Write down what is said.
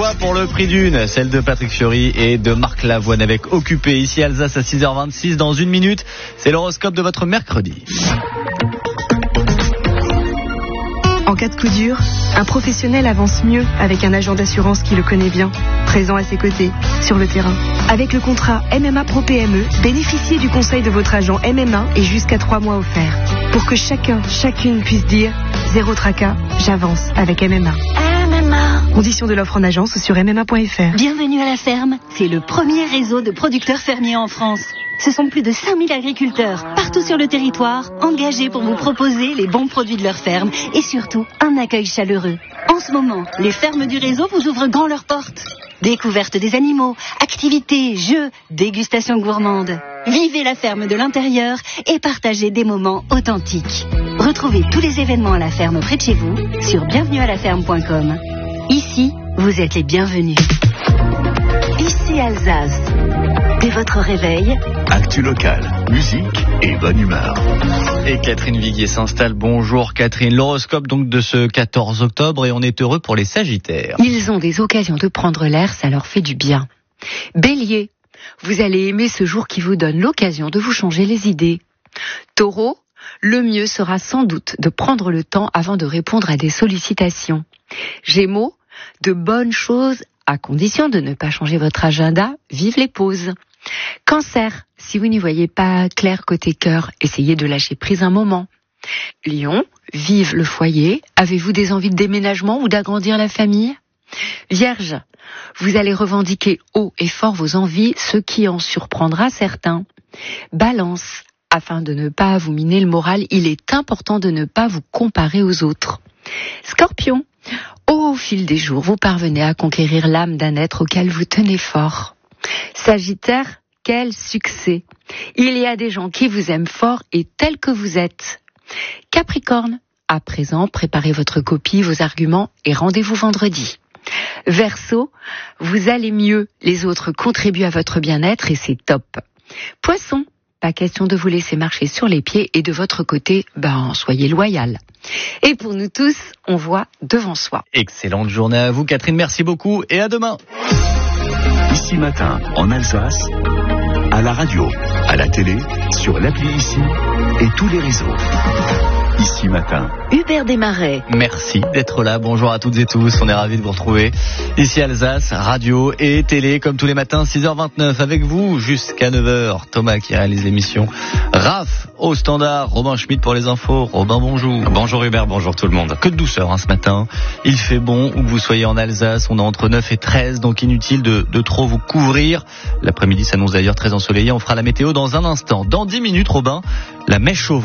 voix pour le prix d'une, celle de Patrick Fiori et de Marc Lavoine avec Occupé. Ici Alsace à 6h26, dans une minute, c'est l'horoscope de votre mercredi. En cas de coup dur, un professionnel avance mieux avec un agent d'assurance qui le connaît bien, présent à ses côtés, sur le terrain. Avec le contrat MMA Pro PME, bénéficiez du conseil de votre agent MMA et jusqu'à 3 mois offerts. Pour que chacune puisse dire « Zéro tracas, j'avance avec MMA ». Conditions de l'offre en agence sur MMA.fr. Bienvenue à la ferme, c'est le premier réseau de producteurs fermiers en France. Ce sont plus de 5000 agriculteurs, partout sur le territoire, engagés pour vous proposer les bons produits de leur ferme et surtout un accueil chaleureux. En ce moment, les fermes du réseau vous ouvrent grand leurs portes. Découverte des animaux, activités, jeux, dégustation gourmande. Vivez la ferme de l'intérieur et partagez des moments authentiques. Retrouvez tous les événements à la ferme près de chez vous sur bienvenuealaferme.com. Ici, vous êtes les bienvenus. Ici Alsace. Dès votre réveil, actu locale, musique et bonne humeur. Et Catherine Viguier s'installe. Bonjour Catherine. L'horoscope donc de ce 14 octobre et on est heureux pour les Sagittaires. Ils ont des occasions de prendre l'air, ça leur fait du bien. Bélier, vous allez aimer ce jour qui vous donne l'occasion de vous changer les idées. Taureau, le mieux sera sans doute de prendre le temps avant de répondre à des sollicitations. Gémeaux, de bonnes choses à condition de ne pas changer votre agenda, vive les pauses. Cancer, si vous n'y voyez pas clair côté cœur, essayez de lâcher prise un moment. Lion, vive le foyer, avez-vous des envies de déménagement ou d'agrandir la famille ? Vierge, vous allez revendiquer haut et fort vos envies, ce qui en surprendra certains. Balance, afin de ne pas vous miner le moral, il est important de ne pas vous comparer aux autres. Scorpion, au fil des jours, vous parvenez à conquérir l'âme d'un être auquel vous tenez fort. Sagittaire, quel succès! Il y a des gens qui vous aiment fort et tels que vous êtes. Capricorne, à présent, préparez votre copie, vos arguments et rendez-vous vendredi. Verseau, vous allez mieux, les autres contribuent à votre bien-être et c'est top. Poisson, pas question de vous laisser marcher sur les pieds et de votre côté, soyez loyal. Et pour nous tous, on voit devant soi. Excellente journée à vous Catherine, merci beaucoup et à demain. Ici Matin, en Alsace, à la radio, à la télé, sur l'appli Ici et tous les réseaux. Ici Matin. Hubert Desmarais. Merci d'être là, bonjour à toutes et tous, on est ravis de vous retrouver. Ici Alsace, radio et télé, comme tous les matins, 6h29, avec vous jusqu'à 9h. Thomas qui réalise l'émission. Raph au standard, Robin Schmitt pour les infos. Robin, bonjour. Bonjour Hubert, bonjour tout le monde. Que de douceur ce matin, il fait bon, où que vous soyez en Alsace, on est entre 9 et 13, donc inutile de trop vous couvrir. L'après-midi s'annonce d'ailleurs très ensoleillé, on fera la météo dans un instant. Dans 10 minutes, Robin, la mèche au vent.